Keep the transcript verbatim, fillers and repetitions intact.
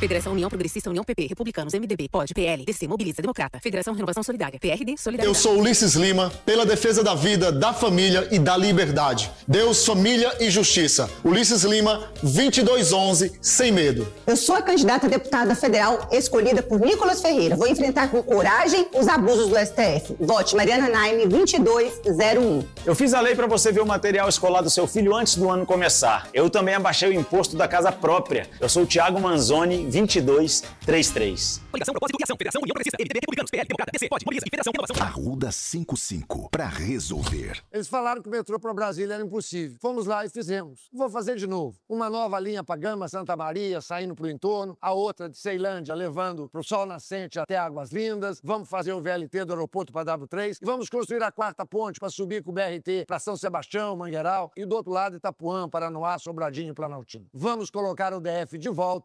Federação União Progressista, União P P, Republicanos, M D B, P O D, P L, D C, Mobiliza, Democrata. Federação Renovação Solidária, P R D, Solidariedade. Eu sou Ulisses Lima, pela defesa da vida, da família e da liberdade. Deus, família e justiça. Ulisses Lima, vinte e dois onze, sem medo. Eu sou a candidata a deputada federal escolhida por Nicolas Ferreira. Vou enfrentar com coragem os abusos do S T F. Vote Mariana Naime, vinte e dois zero um. Eu fiz a lei para você ver o material escolar do seu filho antes do ano começar. Eu também abaixei o imposto da casa própria. Eu sou o Thiago Manzoni, vinte e dois trinta e três. Coligação, propósito e ação. Federação União Progressista, M D B, Republicanos, P L, Democrata, D C, P O D, Mobiliza e Federação Renovação. Arruda cinquenta e cinco, para resolver. Eles falaram que o metrô para Brasília era impossível. Fomos lá e fizemos. Vou fazer de novo. Uma nova linha para Gama, Santa Maria, saindo para o entorno. A outra de Ceilândia, levando para o Sol Nascente até Águas Lindas. Vamos fazer o V L T do aeroporto para W três. E vamos construir a quarta ponte para subir com o B R T para São Sebastião, Mangueiral. E do outro lado, Itapuã, Paranoá, Sobradinho e Planaltina. Vamos colocar o D F de volta